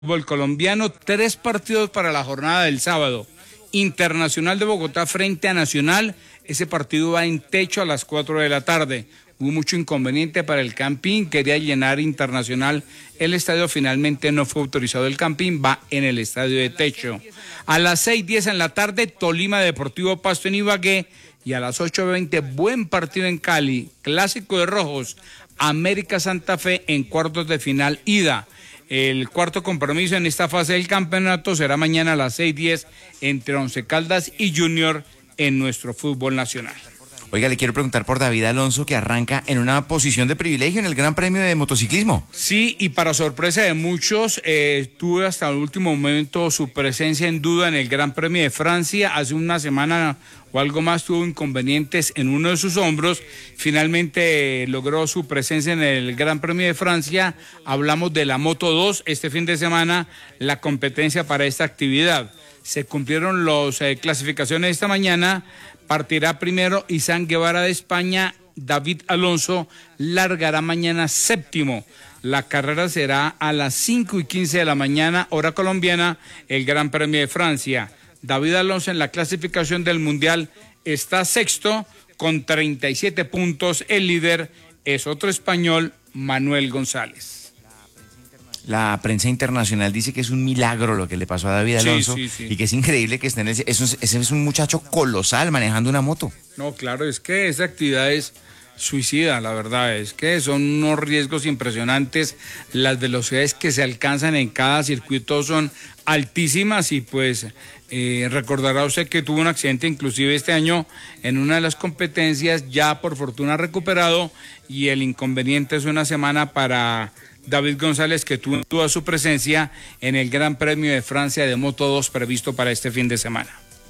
Fútbol colombiano, 3 partidos para la jornada del sábado. Internacional de Bogotá frente a Nacional, ese partido va en techo a las 4 de la tarde. Hubo mucho inconveniente para el Campín, quería llenar Internacional el estadio, finalmente no fue autorizado el Campín, va en el estadio de techo. A las 6:10 en la tarde, Tolima Deportivo Pasto en Ibagué, y a las 8:20, buen partido en Cali, clásico de rojos, América Santa Fe en cuartos de final ida. El cuarto compromiso en esta fase del campeonato será mañana a las 6:10 entre Once Caldas y Junior en nuestro fútbol nacional. Oiga, le quiero preguntar por David Alonso, que arranca en una posición de privilegio en el Gran Premio de Motociclismo. Sí, y para sorpresa de muchos, tuve hasta el último momento su presencia en duda en el Gran Premio de Francia. Hace una semana o algo más tuvo inconvenientes en uno de sus hombros. Finalmente logró su presencia en el Gran Premio de Francia. Hablamos de la Moto 2, este fin de semana, la competencia para esta actividad. Se cumplieron las clasificaciones esta mañana. Partirá primero Izan Guevara de España, David Alonso largará mañana séptimo. La carrera será a las 5:15 de la mañana, hora colombiana, el Gran Premio de Francia. David Alonso en la clasificación del Mundial está sexto con 37 puntos. El líder es otro español, Manuel González. La prensa internacional dice que es un milagro lo que le pasó a David Alonso, sí. y que es increíble que esté en ese es un muchacho colosal manejando una moto. No, claro, es que esa actividad es suicida, la verdad, es que son unos riesgos impresionantes. Las velocidades que se alcanzan en cada circuito son altísimas y pues recordará usted que tuvo un accidente inclusive este año en una de las competencias, ya por fortuna recuperado, y el inconveniente es una semana para David González, que tuvo su presencia en el Gran Premio de Francia de Moto 2 previsto para este fin de semana.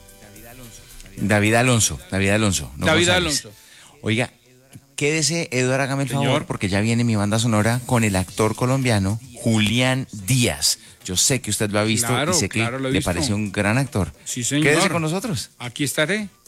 David Alonso. Oiga, quédese, Eduardo, hágame el favor, porque ya viene mi banda sonora con el actor colombiano Julián Díaz. Yo sé que usted lo ha visto, y sé que le parece un gran actor. Sí, señor. Quédese con nosotros. Aquí estaré.